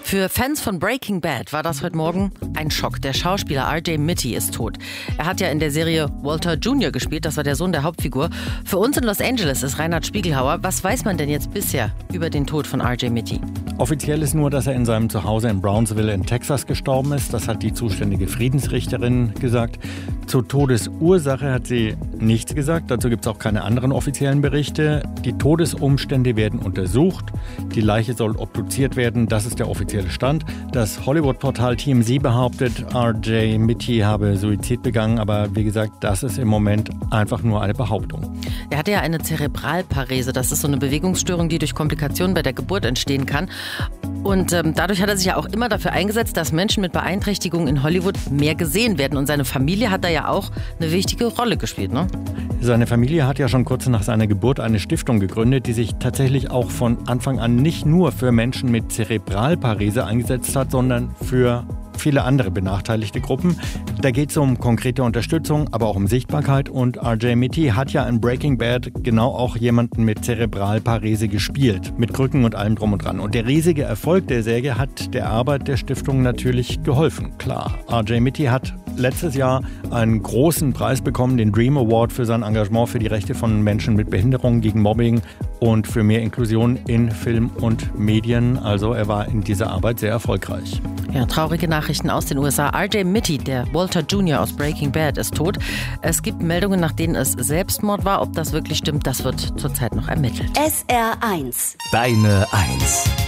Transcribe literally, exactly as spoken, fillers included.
Für Fans von Breaking Bad war das heute Morgen ein Schock. Der Schauspieler R J Mitte ist tot. Er hat ja in der Serie Walter Junior gespielt, das war der Sohn der Hauptfigur. Für uns in Los Angeles ist Reinhard Spiegelhauer. Was weiß man denn jetzt bisher über den Tod von R J Mitte? Offiziell ist nur, dass er in seinem Zuhause in Brownsville in Texas gestorben ist. Das hat die zuständige Friedensrichterin gesagt. Zur Todesursache hat sie nichts gesagt. Dazu gibt es auch keine anderen offiziellen Berichte. Die Todesumstände werden untersucht. Die Leiche soll obduziert werden. Das ist der offizielle Stand. Das Hollywood-Portal T M Z behauptet, R J Mitte habe Suizid begangen. Aber wie gesagt, das ist im Moment einfach nur eine Behauptung. Er hatte ja eine Zerebralparese. Das ist so eine Bewegungsstörung, die durch Komplikationen bei der Geburt entstehen kann. Und ähm, dadurch hat er sich ja auch immer dafür eingesetzt, dass Menschen mit Beeinträchtigungen in Hollywood mehr gesehen werden. Und seine Familie hat da ja auch eine wichtige Rolle gespielt, ne? Seine Familie hat ja schon kurz nach seiner Geburt eine Stiftung gegründet, die sich tatsächlich auch von Anfang an nicht nur für Menschen mit Zerebralparese eingesetzt hat, sondern für viele andere benachteiligte Gruppen. Da geht es um konkrete Unterstützung, aber auch um Sichtbarkeit. Und R J Mitte hat ja in Breaking Bad genau auch jemanden mit Zerebralparese gespielt. Mit Krücken und allem drum und dran. Und der riesige Erfolg der Serie hat der Arbeit der Stiftung natürlich geholfen. Klar, R J Mitte hat letztes Jahr einen großen Preis bekommen, den Dream Award für sein Engagement für die Rechte von Menschen mit Behinderung, gegen Mobbing und für mehr Inklusion in Film und Medien. Also er war in dieser Arbeit sehr erfolgreich. Ja, traurige Nachrichten aus den U S A. R J Mitte, der Walter Junior aus Breaking Bad, ist tot. Es gibt Meldungen, nach denen es Selbstmord war. Ob das wirklich stimmt, das wird zurzeit noch ermittelt. S R eins. Deine Eins.